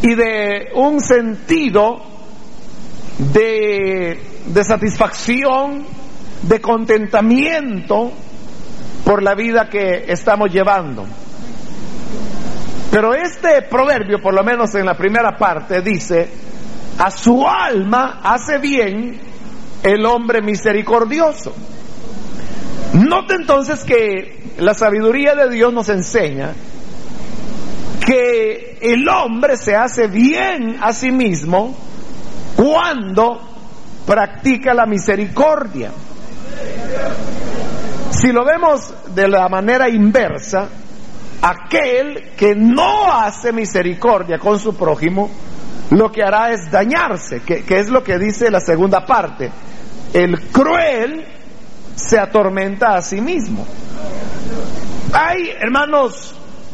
y de un sentido de satisfacción, de contentamiento por la vida que estamos llevando. Pero este proverbio, por lo menos en la primera parte, dice: a su alma hace bien el hombre misericordioso. Note entonces que la sabiduría de Dios nos enseña que el hombre se hace bien a sí mismo cuando practica la misericordia. Si lo vemos de la manera inversa, aquel que no hace misericordia con su prójimo, lo que hará es dañarse, que es lo que dice la segunda parte. El cruel se atormenta a sí mismo. Hay, hermanos,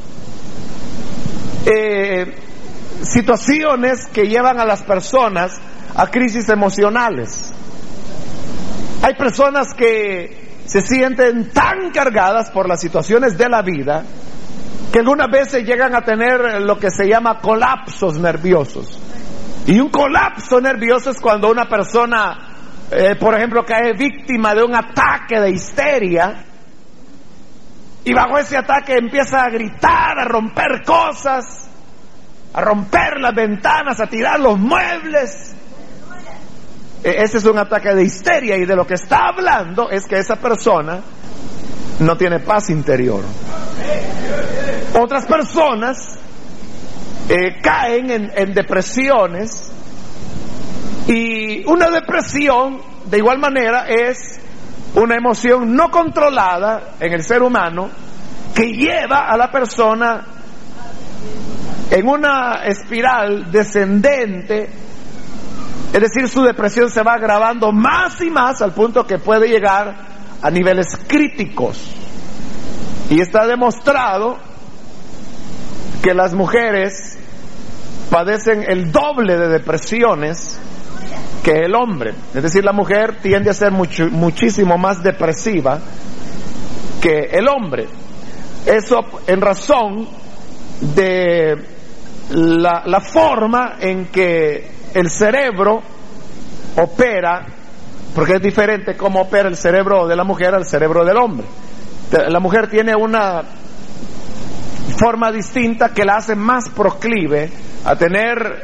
situaciones que llevan a las personas a crisis emocionales. Hay personas que se sienten tan cargadas por las situaciones de la vida que algunas veces llegan a tener lo que se llama colapsos nerviosos. Y un colapso nervioso es cuando una persona, por ejemplo, cae víctima de un ataque de histeria, y bajo ese ataque empieza a gritar, a romper cosas, a romper las ventanas, a tirar los muebles. Ese es un ataque de histeria, y de lo que está hablando es que esa persona no tiene paz interior. Otras personas caen en depresiones, y una depresión de igual manera es una emoción no controlada en el ser humano que lleva a la persona en una espiral descendente. Es decir, su depresión se va agravando más y más al punto que puede llegar a niveles críticos. Y está demostrado que las mujeres padecen el doble de depresiones que el hombre. Es decir, la mujer tiende a ser muchísimo más depresiva que el hombre. Eso en razón de la forma en que el cerebro opera, porque es diferente cómo opera el cerebro de la mujer al cerebro del hombre. La mujer tiene una forma distinta que la hace más proclive a tener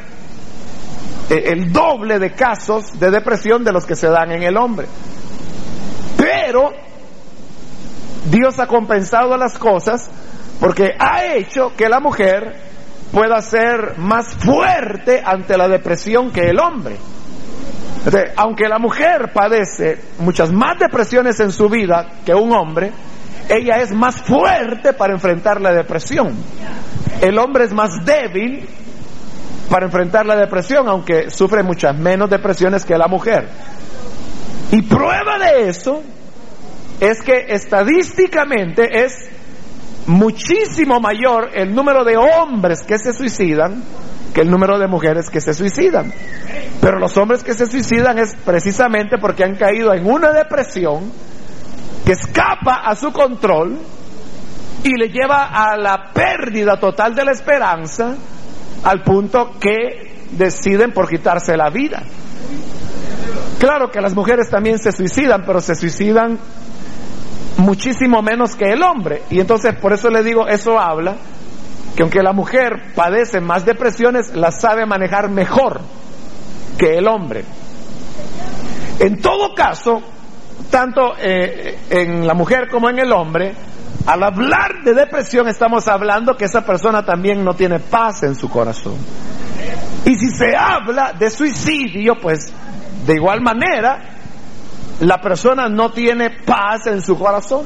el doble de casos de depresión de los que se dan en el hombre. Pero Dios ha compensado las cosas porque ha hecho que la mujer pueda ser más fuerte ante la depresión que el hombre. Entonces, aunque la mujer padece muchas más depresiones en su vida que un hombre, ella es más fuerte para enfrentar la depresión. El hombre es más débil para enfrentar la depresión, aunque sufre muchas menos depresiones que la mujer. Y prueba de eso es que estadísticamente es muchísimo mayor el número de hombres que se suicidan que el número de mujeres que se suicidan. Pero los hombres que se suicidan es precisamente porque han caído en una depresión que escapa a su control y le lleva a la pérdida total de la esperanza, al punto que deciden por quitarse la vida. Claro que las mujeres también se suicidan, pero se suicidan muchísimo menos que el hombre. Y entonces por eso le digo, eso habla que aunque la mujer padece más depresiones, las sabe manejar mejor que el hombre. En todo caso, tanto en la mujer como en el hombre, al hablar de depresión estamos hablando que esa persona también no tiene paz en su corazón. Y si se habla de suicidio, pues de igual manera la persona no tiene paz en su corazón.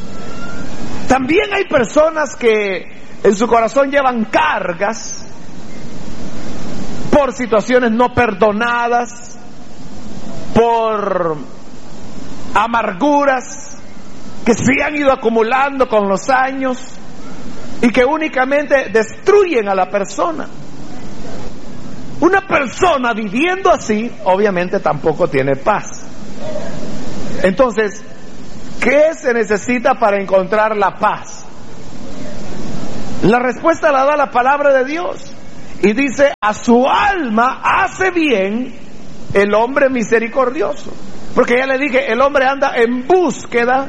También hay personas que en su corazón llevan cargas por situaciones no perdonadas, por amarguras que se han ido acumulando con los años y que únicamente destruyen a la persona. Una persona viviendo así, obviamente tampoco tiene paz. Entonces, ¿qué se necesita para encontrar la paz? La respuesta la da la palabra de Dios. y dice: a su alma hace bien el hombre misericordioso. Porque ya le dije, el hombre anda en búsqueda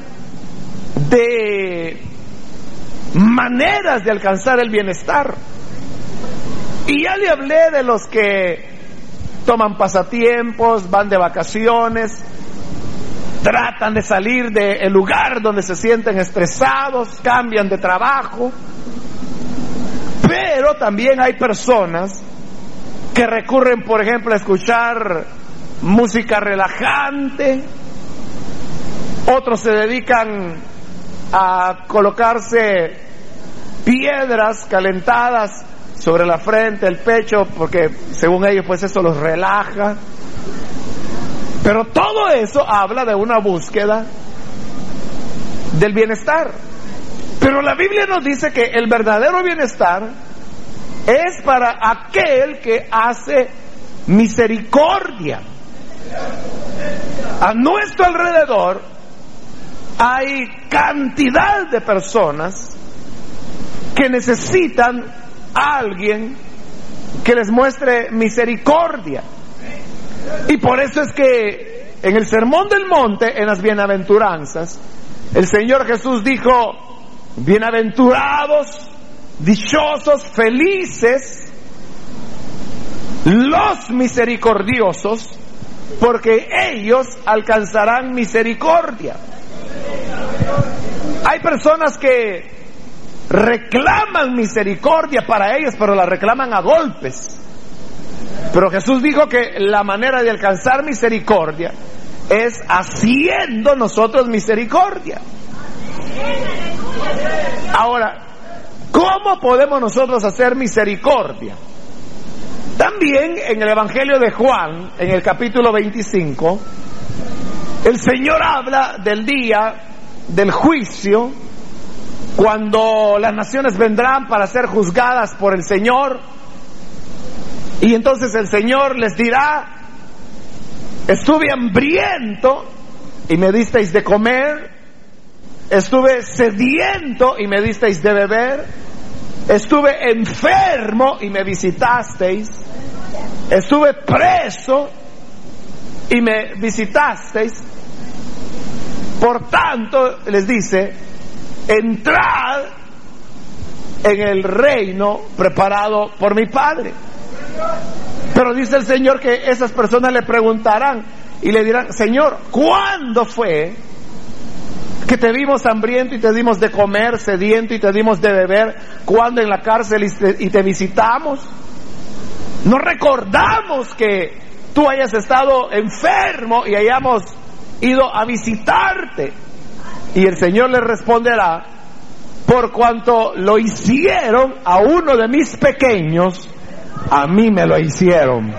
de maneras de alcanzar el bienestar. Y ya le hablé de los que toman pasatiempos, van de vacaciones, tratan de salir del lugar donde se sienten estresados, cambian de trabajo. Pero también hay personas que recurren, por ejemplo, a escuchar música relajante. Otros se dedican a colocarse piedras calentadas sobre la frente, el pecho, porque según ellos pues eso los relaja. Pero todo eso habla de una búsqueda del bienestar. Pero la Biblia nos dice que el verdadero bienestar es para aquel que hace misericordia. A nuestro alrededor hay cantidad de personas que necesitan a alguien que les muestre misericordia. Y por eso es que en el Sermón del Monte, en las bienaventuranzas, el Señor Jesús dijo: bienaventurados, dichosos, felices los misericordiosos, porque ellos alcanzarán misericordia. Hay personas que reclaman misericordia para ellos, pero la reclaman a golpes. Pero Jesús dijo que la manera de alcanzar misericordia es haciendo nosotros misericordia. Ahora, ¿cómo podemos nosotros hacer misericordia? También en el Evangelio de Juan, en el capítulo 25, el Señor habla del día del juicio, cuando las naciones vendrán para ser juzgadas por el Señor. Y entonces el Señor les dirá: estuve hambriento y me disteis de comer, estuve sediento y me disteis de beber, estuve enfermo y me visitasteis, estuve preso y me visitasteis. Por tanto, les dice: entrad en el reino preparado por mi Padre. Pero dice el Señor que esas personas le preguntarán y le dirán: Señor, ¿cuándo fue que te vimos hambriento y te dimos de comer, sediento y te dimos de beber? ¿Cuándo en la cárcel y te visitamos? No recordamos que tú hayas estado enfermo y hayamos ido a visitarte. Y el Señor le responderá: por cuanto lo hicieron a uno de mis pequeños, a mí me lo hicieron.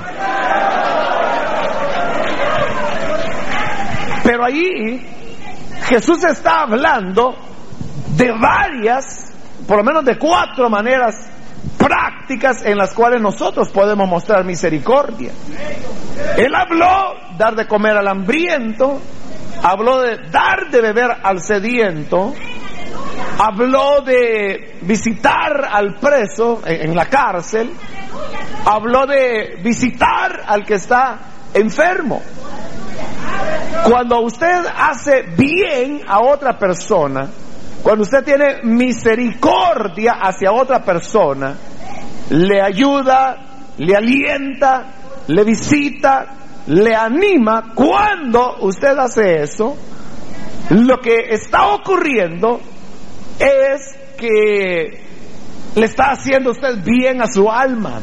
Pero allí Jesús está hablando de varias, por lo menos de 4 maneras prácticas en las cuales nosotros podemos mostrar misericordia. Él habló dar de comer al hambriento, habló de dar de beber al sediento, habló de visitar al preso en la cárcel, habló de visitar al que está enfermo. Cuando usted hace bien a otra persona, cuando usted tiene misericordia hacia otra persona, le ayuda, le alienta, le visita, le anima, cuando usted hace eso, lo que está ocurriendo es que le está haciendo usted bien a su alma.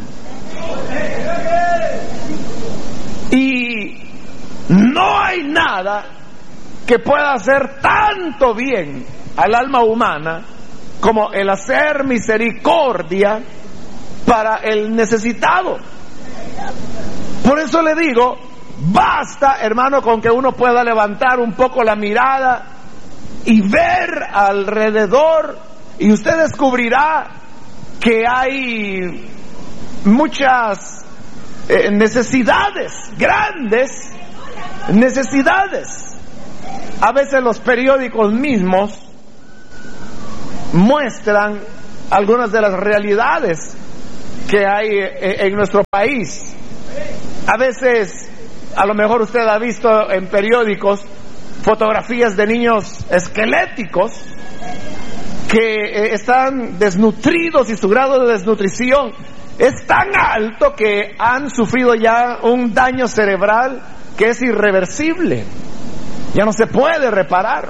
Y no hay nada que pueda hacer tanto bien al alma humana como el hacer misericordia para el necesitado. Por eso le digo, basta, hermano, con que uno pueda levantar un poco la mirada y ver alrededor, y usted descubrirá que hay muchas necesidades, grandes necesidades. A veces los periódicos mismos muestran algunas de las realidades que hay en nuestro país. A veces, a lo mejor usted ha visto en periódicos fotografías de niños esqueléticos que están desnutridos y su grado de desnutrición es tan alto que han sufrido ya un daño cerebral que es irreversible, ya no se puede reparar.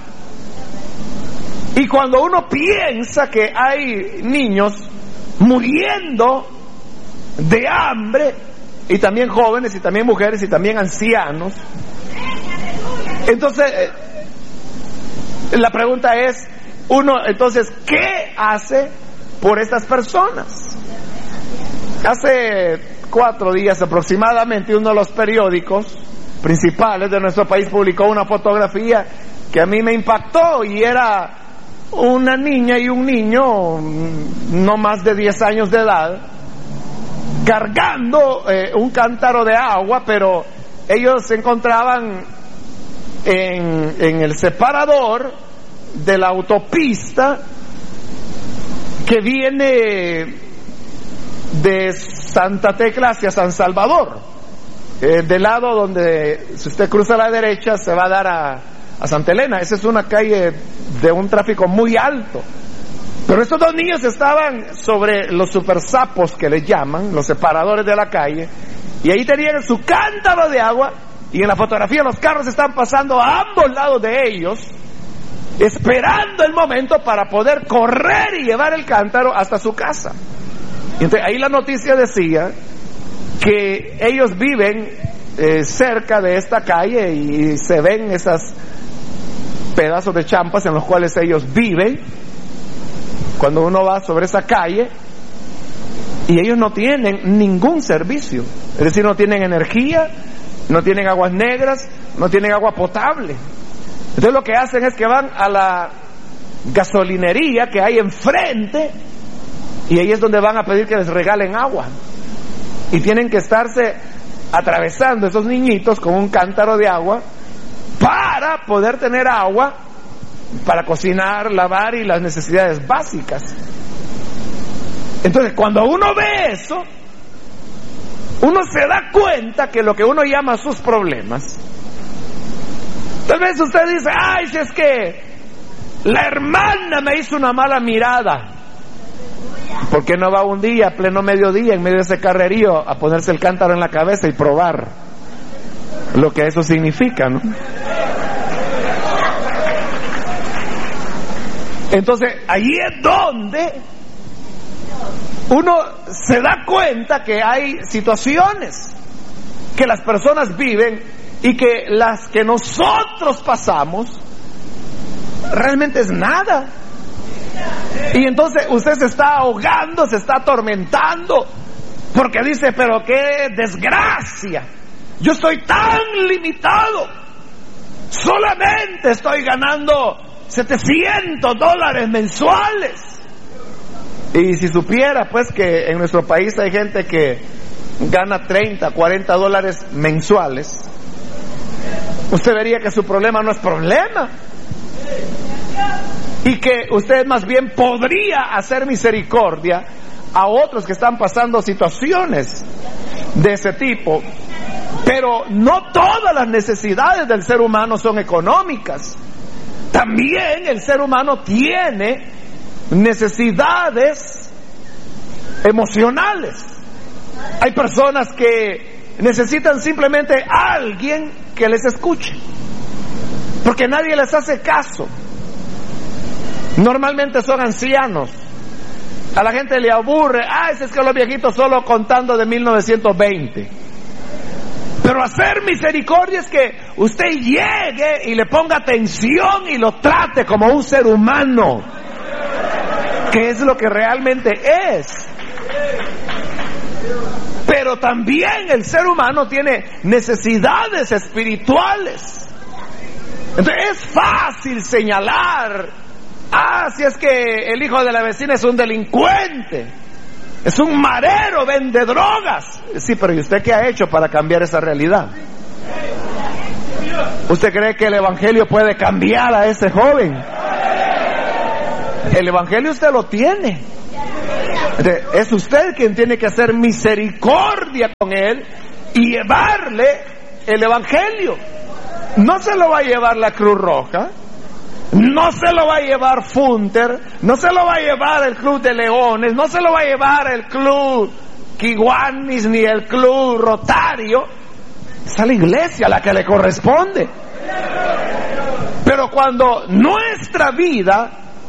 Y cuando uno piensa que hay niños muriendo de hambre, y también jóvenes, y también mujeres, y también ancianos, entonces la pregunta es, entonces, ¿qué hace por estas personas? Hace 4 días aproximadamente, uno de los periódicos principales de nuestro país publicó una fotografía que a mí me impactó, y era una niña y un niño no más de 10 años de edad cargando un cántaro de agua, pero ellos se encontraban en el separador de la autopista que viene de Santa Tecla hacia San Salvador, del lado donde, si usted cruza a la derecha, se va a dar a Santa Elena. Esa es una calle de un tráfico muy alto. Pero estos 2 niños estaban sobre los super sapos que les llaman, los separadores de la calle, y ahí tenían su cántaro de agua, y en la fotografía los carros están pasando a ambos lados de ellos, esperando el momento para poder correr y llevar el cántaro hasta su casa. Y entonces ahí la noticia decía que ellos viven cerca de esta calle, y se ven esos pedazos de champas en los cuales ellos viven cuando uno va sobre esa calle, y ellos no tienen ningún servicio, es decir, no tienen energía, no tienen aguas negras, no tienen agua potable. Entonces lo que hacen es que van a la gasolinería que hay enfrente, y ahí es donde van a pedir que les regalen agua, y tienen que estarse atravesando esos niñitos con un cántaro de agua para poder tener agua para cocinar, lavar y las necesidades básicas. Entonces, cuando uno ve eso, uno se da cuenta que lo que uno llama sus problemas, tal vez usted dice, ay, si es que la hermana me hizo una mala mirada, ¿por qué no va un día, a pleno mediodía, en medio de ese carrerío, a ponerse el cántaro en la cabeza y probar lo que eso significa, ¿no? Entonces, allí es donde uno se da cuenta que hay situaciones que las personas viven y que las que nosotros pasamos realmente es nada. Y entonces usted se está ahogando, se está atormentando, porque dice, pero qué desgracia, yo estoy tan limitado, solamente estoy ganando $700 mensuales. Y si supiera pues que en nuestro país hay gente que gana $30, $40 mensuales, usted vería que su problema no es problema, y que usted más bien podría hacer misericordia a otros que están pasando situaciones de ese tipo. Pero no todas las necesidades del ser humano son económicas. También el ser humano tiene necesidades emocionales. Hay personas que necesitan simplemente a alguien que les escuche, porque nadie les hace caso. Normalmente son ancianos. A la gente le aburre, es que los viejitos solo contando de 1920. Pero hacer misericordia es que usted llegue y le ponga atención y lo trate como un ser humano, que es lo que realmente es. Pero también el ser humano tiene necesidades espirituales. Entonces es fácil señalar, si es que el hijo de la vecina es un delincuente, es un marero, vende drogas. Sí, pero ¿y usted qué ha hecho para cambiar esa realidad? ¿Usted cree que el evangelio puede cambiar a ese joven? El evangelio usted lo tiene. Es usted quien tiene que hacer misericordia con él y llevarle el evangelio. No se lo va a llevar la Cruz Roja, no se lo va a llevar Funter, no se lo va a llevar el Club de Leones, no se lo va a llevar el Club Kiwanis ni el Club Rotario. Es a la iglesia a la que le corresponde. Pero cuando nuestra vida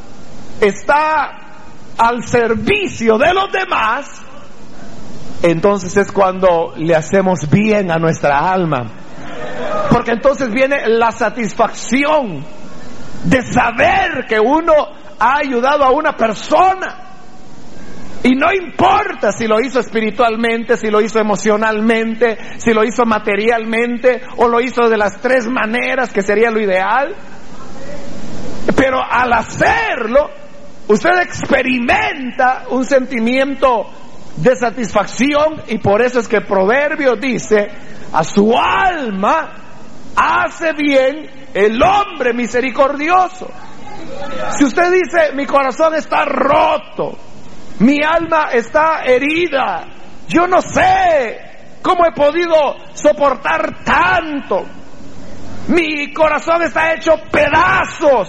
está al servicio de los demás, entonces es cuando le hacemos bien a nuestra alma, porque entonces viene la satisfacción de saber que uno ha ayudado a una persona, y no importa si lo hizo espiritualmente, si lo hizo emocionalmente, si lo hizo materialmente o lo hizo de las 3 maneras que sería lo ideal, pero al hacerlo usted experimenta un sentimiento de satisfacción, y por eso es que Proverbios dice: a su alma hace bien el hombre misericordioso. Si usted dice: mi corazón está roto, mi alma está herida, yo no sé cómo he podido soportar tanto, mi corazón está hecho pedazos,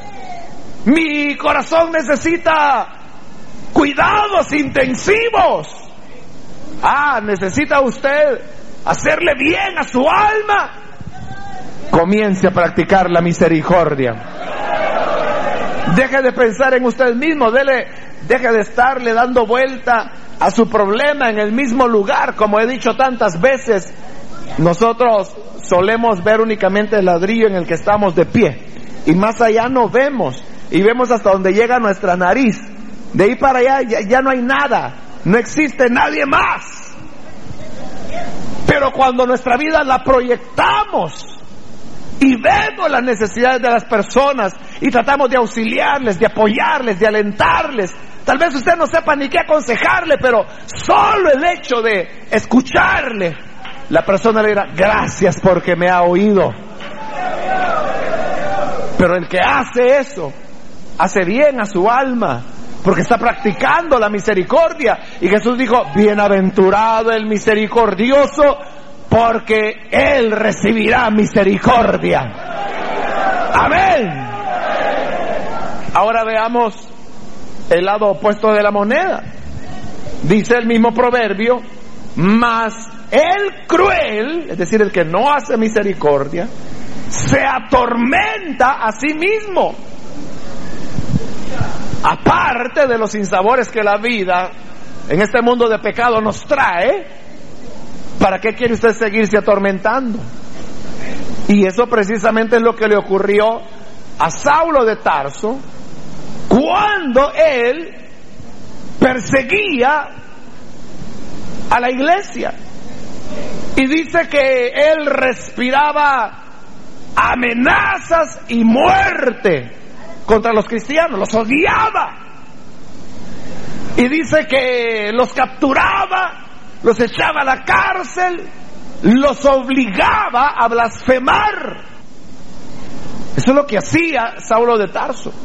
mi corazón necesita cuidados intensivos. Necesita usted hacerle bien a su alma. Comience a practicar la misericordia. Deje de pensar en usted mismo, deje de estarle dando vuelta a su problema en el mismo lugar. Como he dicho tantas veces, nosotros solemos ver únicamente el ladrillo en el que estamos de pie, y más allá no vemos, y vemos hasta donde llega nuestra nariz. De ahí para allá ya no hay nada, no existe nadie más. Pero cuando nuestra vida la proyectamos y vemos las necesidades de las personas y tratamos de auxiliarles, de apoyarles, de alentarles, tal vez usted no sepa ni qué aconsejarle, pero solo el hecho de escucharle, la persona le dirá: gracias porque me ha oído. Pero el que hace eso hace bien a su alma, porque está practicando la misericordia. Y Jesús dijo: bienaventurado el misericordioso, porque él recibirá misericordia. Amén. Ahora veamos el lado opuesto de la moneda. Dice el mismo proverbio: mas el cruel, es decir, el que no hace misericordia, se atormenta a sí mismo. Aparte de los sinsabores que la vida en este mundo de pecado nos trae, ¿para qué quiere usted seguirse atormentando? Y eso precisamente es lo que le ocurrió a Saulo de Tarso cuando él perseguía a la iglesia. Y dice que él respiraba amenazas y muerte contra los cristianos, los odiaba. Y dice que los capturaba, los echaba a la cárcel, los obligaba a blasfemar. Eso es lo que hacía Saulo de Tarso.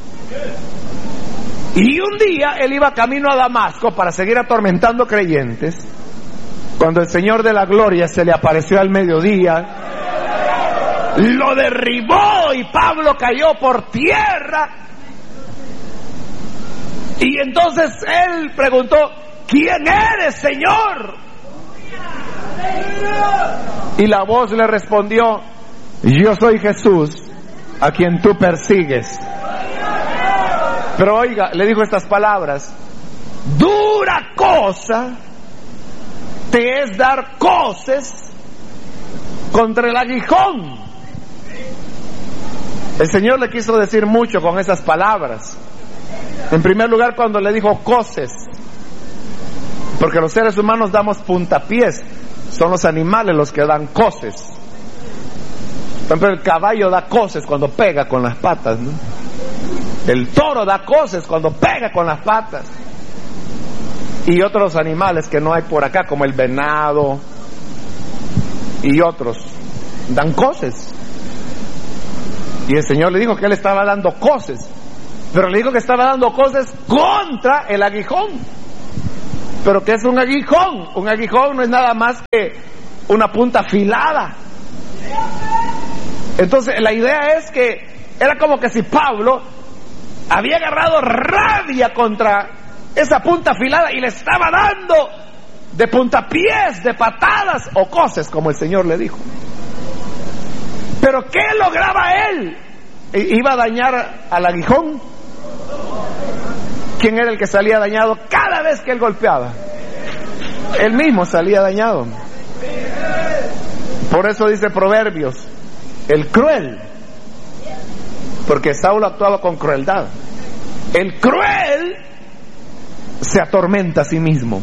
Y un día él iba camino a Damasco para seguir atormentando creyentes, cuando el Señor de la Gloria se le apareció al mediodía, lo derribó y Pablo cayó por tierra. Y entonces él preguntó: ¿quién eres, Señor? Y la voz le respondió: yo soy Jesús, a quien tú persigues. Pero oiga, le dijo estas palabras: dura cosa te es dar coces contra el aguijón. El Señor le quiso decir mucho con esas palabras. En primer lugar, cuando le dijo coces, porque los seres humanos damos puntapiés, son los animales los que dan coces. Por ejemplo, el caballo da coces cuando pega con las patas, ¿no? El toro da coces cuando pega con las patas. Y otros animales que no hay por acá, como el venado y otros, dan coces. Y el Señor le dijo que él estaba dando coces, pero le dijo que estaba dando coces contra el aguijón. Pero ¿qué es un aguijón? Un aguijón no es nada más que una punta afilada. Entonces la idea es que era como que si Pablo había agarrado rabia contra esa punta afilada y le estaba dando de puntapiés, de patadas o coces, como el Señor le dijo. Pero ¿qué lograba él? ¿Iba a dañar al aguijón? ¿Quién era el que salía dañado cada vez que él golpeaba? Él mismo salía dañado. Por eso dice Proverbios, el cruel, porque Saulo actuaba con crueldad. El cruel se atormenta a sí mismo.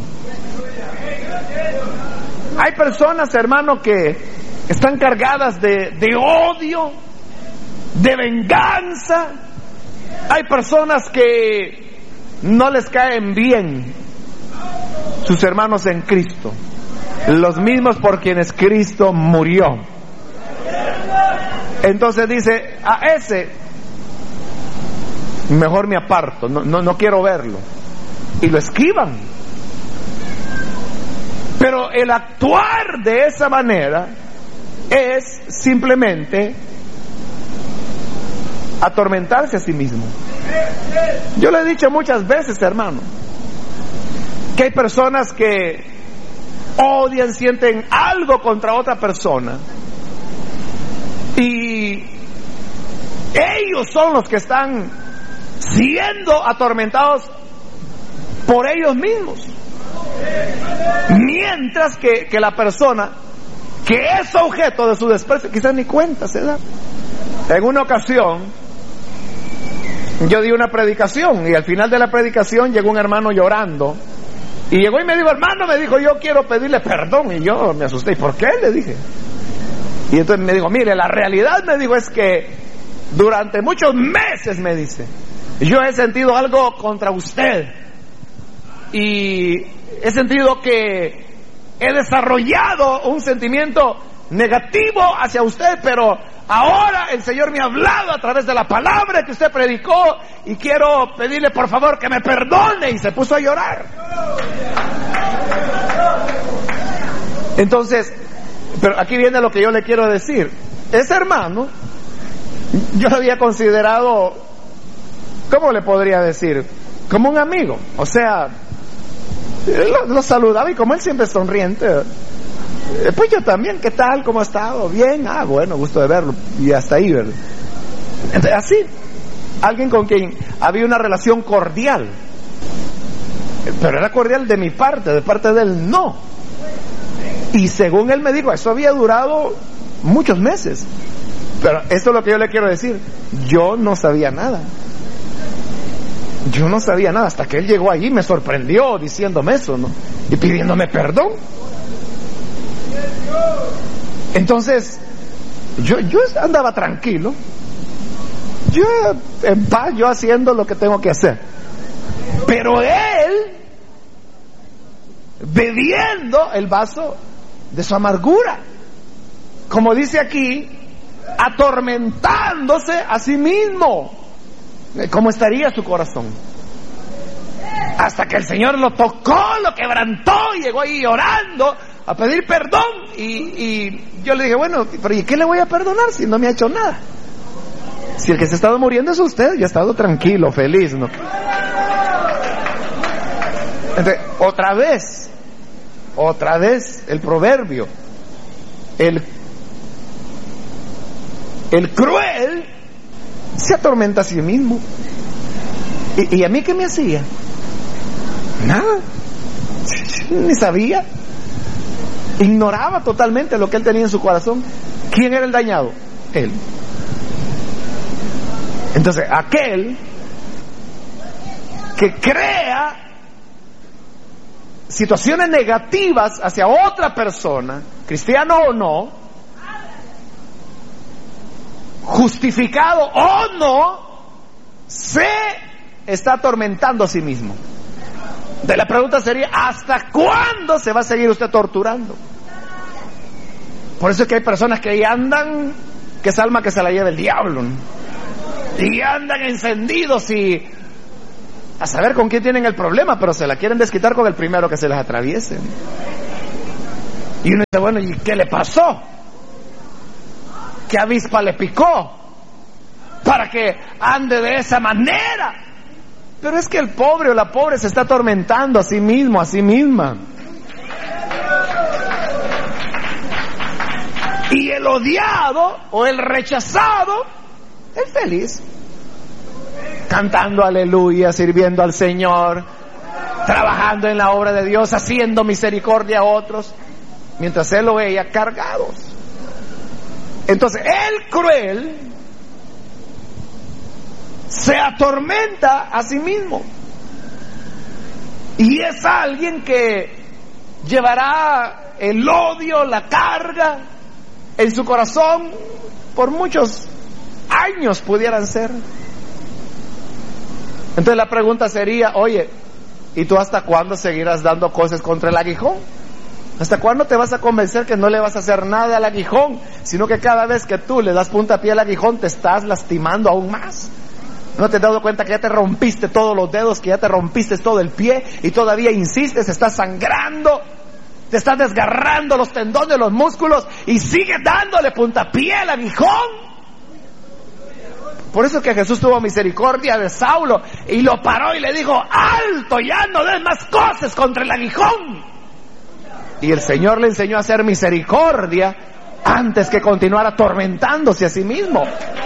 Hay personas, hermano, que están cargadas de odio, de venganza. Hay personas que no les caen bien sus hermanos en Cristo, los mismos por quienes Cristo murió. Entonces dice, a ese mejor me aparto, no quiero verlo, y lo esquivan. Pero el actuar de esa manera es simplemente atormentarse a sí mismo. Yo le he dicho muchas veces, hermano, que hay personas que odian, sienten algo contra otra persona y ellos son los que están siendo atormentados por ellos mismos, mientras que la persona que es objeto de su desprecio quizás ni cuenta se da. En una ocasión yo di una predicación y al final de la predicación llegó un hermano llorando y llegó y me dijo, hermano, me dijo, yo quiero pedirle perdón. Y yo me asusté, ¿y por qué? Le dije. Y entonces me dijo, mire, la realidad, me dijo, es que durante muchos meses, me dice, yo he sentido algo contra usted y he sentido que he desarrollado un sentimiento negativo hacia usted, pero ahora el Señor me ha hablado a través de la palabra que usted predicó y quiero pedirle por favor que me perdone. Y se puso a llorar. Entonces, pero aquí viene lo que yo le quiero decir. Ese hermano, yo lo había considerado, ¿cómo le podría decir? Como un amigo. O sea, lo saludaba y como él siempre es sonriente, pues yo también, ¿qué tal? ¿Cómo ha estado? Bien, bueno, gusto de verlo. Y hasta ahí, ¿verdad? Entonces, así, alguien con quien había una relación cordial, pero era cordial de mi parte, de parte de él no. Y según él me dijo, eso había durado muchos meses. Pero esto es lo que yo le quiero decir, yo no sabía nada. Yo no sabía nada hasta que él llegó allí, me sorprendió diciéndome eso, ¿no? Y pidiéndome perdón. Entonces yo andaba tranquilo, yo en paz, yo haciendo lo que tengo que hacer, pero él bebiendo el vaso de su amargura, como dice aquí, atormentándose a sí mismo. ¿Cómo estaría su corazón? Hasta que el Señor lo tocó, lo quebrantó y llegó ahí llorando a pedir perdón. Y yo le dije, bueno, pero ¿y qué le voy a perdonar si no me ha hecho nada? Si el que se ha estado muriendo es usted, yo he estado tranquilo, feliz, ¿no? Entonces, otra vez el proverbio, el cruel se atormenta a sí mismo. ¿Y a mí qué me hacía? Nada, ni sabía, ignoraba totalmente lo que él tenía en su corazón. ¿Quién era el dañado? Él. Entonces, aquel que crea situaciones negativas hacia otra persona, cristiano o no, justificado o no, se está atormentando a sí mismo. De la pregunta sería, ¿hasta cuándo se va a seguir usted torturando? Por eso es que hay personas que ahí andan, que es alma que se la lleva el diablo, ¿no? Y andan encendidos y a saber con quién tienen el problema, pero se la quieren desquitar con el primero que se les atraviese. Y uno dice, bueno, ¿y qué le pasó? ¿Qué avispa le picó para que ande de esa manera? Pero es que el pobre o la pobre se está atormentando a sí mismo, a sí misma. Y el odiado o el rechazado es feliz, cantando aleluya, sirviendo al Señor, trabajando en la obra de Dios, haciendo misericordia a otros, mientras él o ella cargados. Entonces el cruel se atormenta a sí mismo y es alguien que llevará el odio, la carga en su corazón por muchos años pudieran ser. Entonces la pregunta sería, oye, ¿y tú hasta cuándo seguirás dando cosas contra el aguijón? ¿Hasta cuándo te vas a convencer que no le vas a hacer nada al aguijón, sino que cada vez que tú le das puntapié al aguijón te estás lastimando aún más? ¿No te has dado cuenta que ya te rompiste todos los dedos, que ya te rompiste todo el pie y todavía insistes, estás sangrando, te estás desgarrando los tendones, los músculos y sigues dándole puntapié al aguijón? Por eso que Jesús tuvo misericordia de Saulo y lo paró y le dijo, alto, ya no des más cosas contra el aguijón. Y el Señor le enseñó a hacer misericordia antes que continuar atormentándose a sí mismo.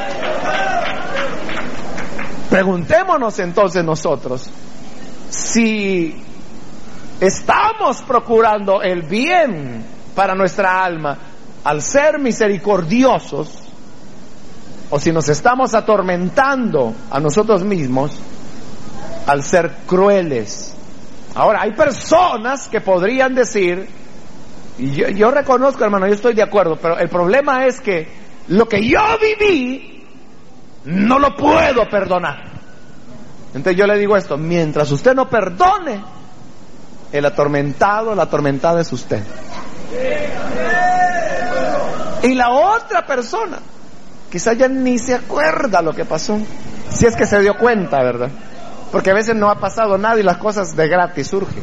Preguntémonos entonces nosotros si estamos procurando el bien para nuestra alma al ser misericordiosos, o si nos estamos atormentando a nosotros mismos al ser crueles. Ahora, hay personas que podrían decir, y yo reconozco, hermano, yo estoy de acuerdo, pero el problema es que lo que yo viví no lo puedo perdonar. Entonces yo le digo esto, mientras usted no perdone, el atormentado, la atormentada es usted. Y la otra persona quizás ya ni se acuerda lo que pasó, si es que se dio cuenta, ¿verdad? Porque a veces no ha pasado nada y las cosas de gratis surgen.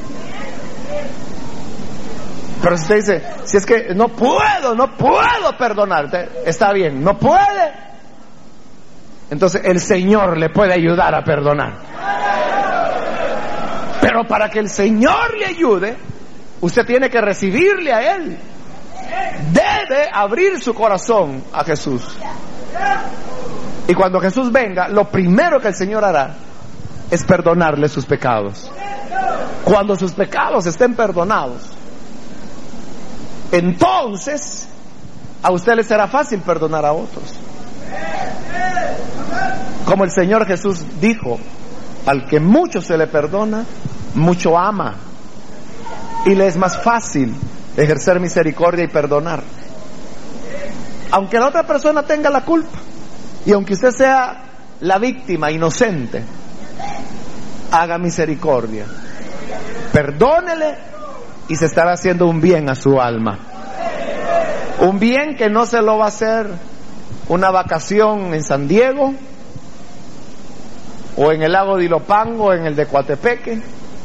Pero si usted dice, si es que no puedo perdonarte, está bien, no puede, entonces el Señor le puede ayudar a perdonar. Pero para que el Señor le ayude, usted tiene que recibirle a Él. Debe abrir su corazón a Jesús. Y cuando Jesús venga, lo primero que el Señor hará es perdonarle sus pecados. Cuando sus pecados estén perdonados, entonces a usted le será fácil perdonar a otros. Como el Señor Jesús dijo, al que mucho se le perdona, mucho ama. Y le es más fácil ejercer misericordia y perdonar, aunque la otra persona tenga la culpa y aunque usted sea la víctima inocente. Haga misericordia, perdónele y se estará haciendo un bien a su alma, un bien que no se lo va a hacer una vacación en San Diego o en el lago de Ilopango o en el de Coatepeque,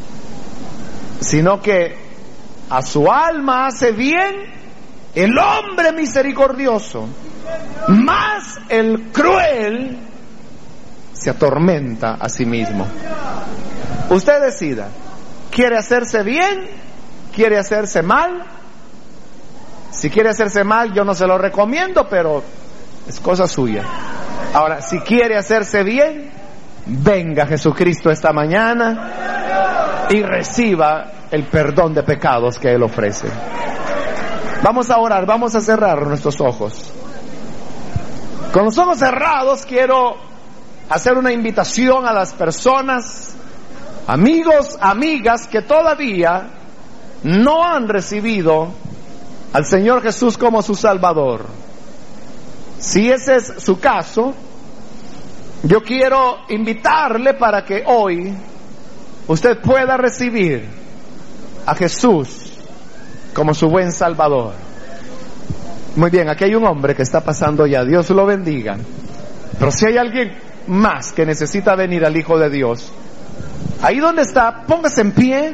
sino que a su alma hace bien el hombre misericordioso, más el cruel se atormenta a sí mismo. Usted decida, ¿quiere hacerse bien? ¿Quiere hacerse mal? Si quiere hacerse mal, yo no se lo recomiendo, pero es cosa suya. Ahora, si quiere hacerse bien, venga Jesucristo esta mañana y reciba el perdón de pecados que Él ofrece. Vamos a orar, vamos a cerrar nuestros ojos. Con los ojos cerrados quiero hacer una invitación a las personas, amigos, amigas que todavía no han recibido al Señor Jesús como su Salvador. Si ese es su caso, yo quiero invitarle para que hoy usted pueda recibir a Jesús como su buen Salvador. Muy bien, aquí hay un hombre que está pasando ya, Dios lo bendiga. Pero si hay alguien más que necesita venir al Hijo de Dios, Ahí donde está, póngase en pie,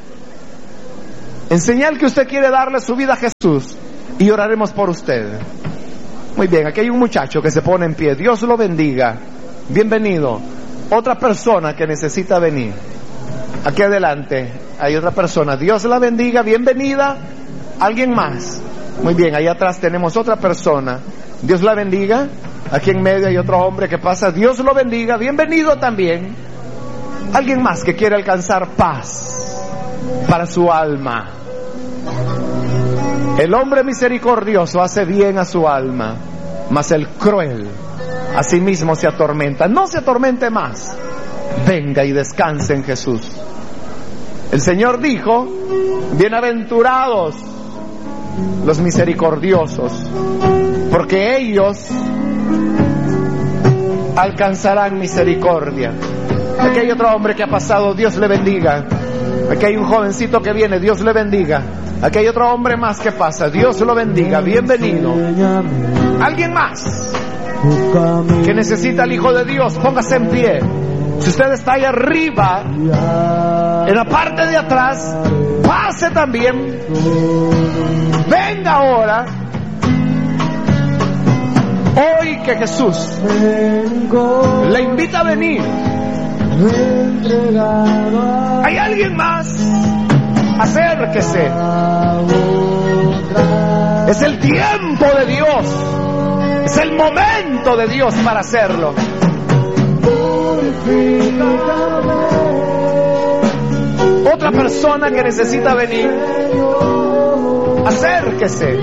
en señal que usted quiere darle su vida a Jesús, y oraremos por usted. Muy bien, aquí hay un muchacho que se pone en pie. Dios lo bendiga. Bienvenido. Otra persona que necesita venir. Aquí adelante hay otra persona. Dios la bendiga. Bienvenida. ¿Alguien más? Muy bien, ahí atrás tenemos otra persona. Dios la bendiga. Aquí en medio hay otro hombre que pasa. Dios lo bendiga. Bienvenido también. ¿Alguien más que quiere alcanzar paz para su alma? El hombre misericordioso hace bien a su alma, mas el cruel a sí mismo se atormenta. No se atormente más. Venga y descanse en Jesús. El Señor dijo: bienaventurados los misericordiosos, porque ellos alcanzarán misericordia. Aquí hay otro hombre que ha pasado. Dios le bendiga. Aquí hay un jovencito que viene. Dios le bendiga. Aquí hay otro hombre más que pasa. Dios lo bendiga. Bienvenido. ¿Alguien más que necesita al Hijo de Dios? Póngase en pie. Si usted está ahí arriba, en la parte de atrás, pase también. Venga ahora. Hoy que Jesús le invita a venir. ¿Hay alguien más? Acérquese. Es el tiempo de Dios. Es el momento de Dios para hacerlo. Otra persona que necesita venir. Acérquese.